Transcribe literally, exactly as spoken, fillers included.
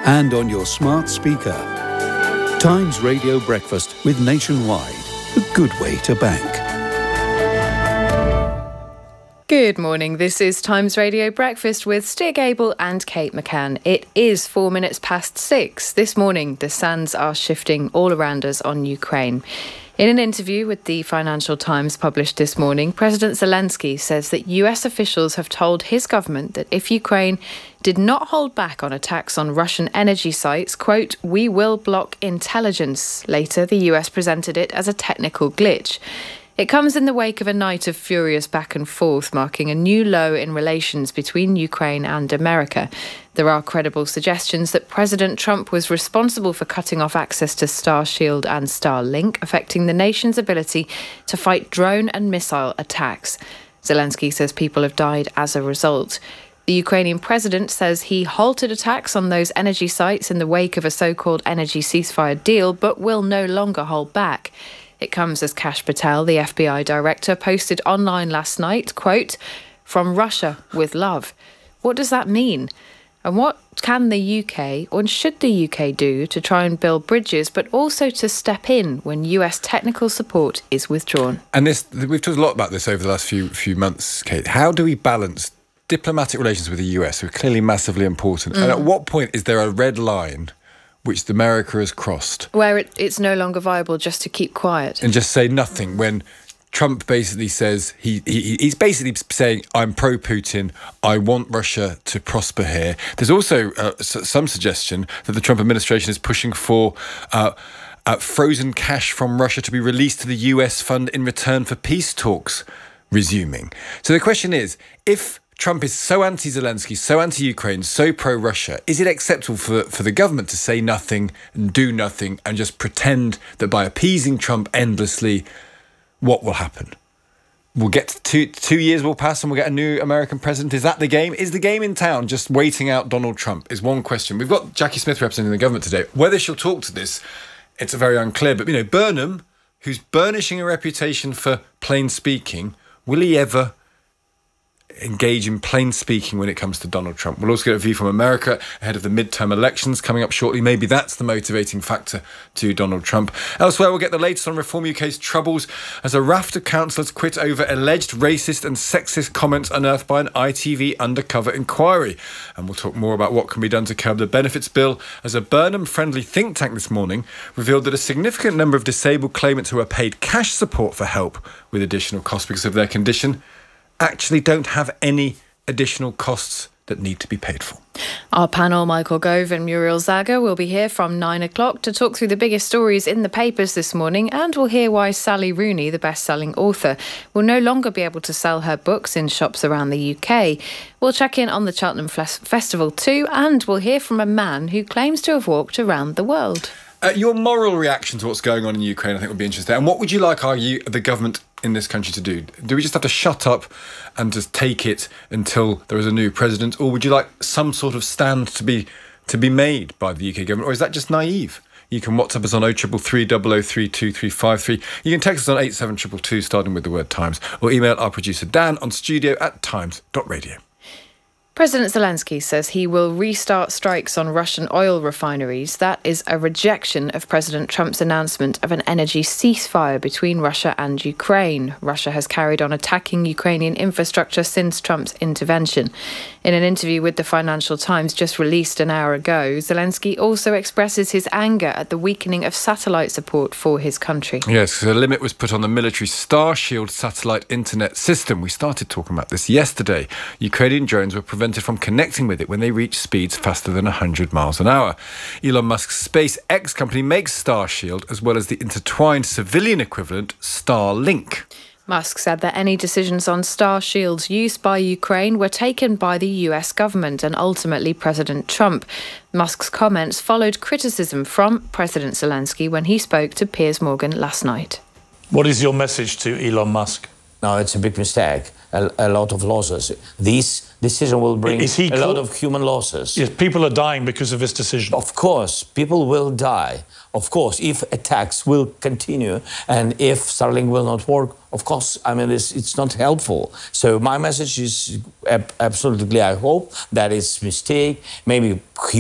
and on your smart speaker. Times Radio Breakfast with Nationwide, a good way to bank. Good morning. This is Times Radio Breakfast with Stig Abel and Kate McCann. It is four minutes past six. This morning, the sands are shifting all around us on Ukraine. In an interview with the Financial Times published this morning, President Zelensky says that U S officials have told his government that if Ukraine did not hold back on attacks on Russian energy sites, quote, we will block intelligence. Later, the U S presented it as a technical glitch. It comes in the wake of a night of furious back and forth, marking a new low in relations between Ukraine and America. There are credible suggestions that President Trump was responsible for cutting off access to Starshield and Starlink, affecting the nation's ability to fight drone and missile attacks. Zelensky says people have died as a result. The Ukrainian president says he halted attacks on those energy sites in the wake of a so-called energy ceasefire deal, but will no longer hold back. It comes as Kash Patel, the F B I director, posted online last night, quote, from Russia with love. What does that mean? And what can the U K, or should the U K do to try and build bridges, but also to step in when U S technical support is withdrawn? And this, we've talked a lot about this over the last few few months, Kate. How do we balance diplomatic relations with the U S, who are clearly massively important? Mm. And at what point is there a red line which America has crossed, where it, it's no longer viable just to keep quiet and just say nothing, when Trump basically says he, he he's basically saying, I'm pro-Putin, I want Russia to prosper here. There's also uh, some suggestion that the Trump administration is pushing for uh, uh, frozen cash from Russia to be released to the U S fund in return for peace talks resuming. So the question is, if Trump is so anti-Zelensky, so anti-Ukraine, so pro-Russia, is it acceptable for, for the government to say nothing and do nothing and just pretend that by appeasing Trump endlessly, what will happen? We'll get to two, two years will pass and we'll get a new American president. Is that the game? Is the game in town just waiting out Donald Trump is one question. We've got Jackie Smith representing the government today. Whether she'll talk to this, it's very unclear. But, you know, Burnham, who's burnishing a reputation for plain speaking, will he ever engage in plain speaking when it comes to Donald Trump? We'll also get a view from America ahead of the midterm elections coming up shortly. Maybe that's the motivating factor to Donald Trump. Elsewhere, we'll get the latest on Reform U K's troubles as a raft of councillors quit over alleged racist and sexist comments unearthed by an I T V undercover inquiry. And we'll talk more about what can be done to curb the benefits bill, as a Burnham-friendly think tank this morning revealed that a significant number of disabled claimants who are paid cash support for help with additional costs because of their condition actually don't have any additional costs that need to be paid for. Our panel, Michael Gove and Muriel Zaga, will be here from nine o'clock to talk through the biggest stories in the papers this morning, and we'll hear why Sally Rooney, the best-selling author, will no longer be able to sell her books in shops around the U K. We'll check in on the Cheltenham Festival too, and we'll hear from a man who claims to have walked around the world. Uh, your moral reaction to what's going on in Ukraine, I think, would be interesting. And what would you like our, the government in this country to do? Do we just have to shut up and just take it until there is a new president? Or would you like some sort of stand to be to be made by the U K government? Or is that just naive? You can WhatsApp us on oh triple three, double oh three, two three five three. You can text us on eight seven two two two, starting with the word Times, or email our producer Dan on studio at times dot radio. President Zelensky says he will restart strikes on Russian oil refineries. That is a rejection of President Trump's announcement of an energy ceasefire between Russia and Ukraine. Russia has carried on attacking Ukrainian infrastructure since Trump's intervention. In an interview with the Financial Times just released an hour ago, Zelensky also expresses his anger at the weakening of satellite support for his country. Yes, so a limit was put on the military Starshield satellite internet system. We started talking about this yesterday. Ukrainian drones were prevented from connecting with it when they reach speeds faster than one hundred miles an hour. Elon Musk's SpaceX company makes Starshield, as well as the intertwined civilian equivalent Starlink. Musk said that any decisions on Starshield's use by Ukraine were taken by the U S government and ultimately President Trump. Musk's comments followed criticism from President Zelensky when he spoke to Piers Morgan last night. What is your message to Elon Musk? No, it's a big mistake. A, a lot of losses. This decision will bring a cl- lot of human losses. Yes, people are dying because of this decision. Of course, people will die. Of course, if attacks will continue and if Starlink will not work, of course, I mean, it's, it's not helpful. So my message is ab- absolutely, I hope that it's a mistake, maybe